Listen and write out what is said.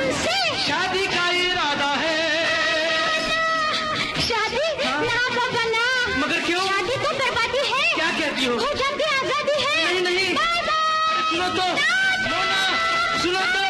तुमसे शादी का इरादा है। शादी ना बाबा ना। मगर क्यों? शादी तो बर्बादी है। क्या कहती हो? हो जाती आजादी है। नहीं नहीं, बाय बाय। सुनो तो, मोना, सुनो तो।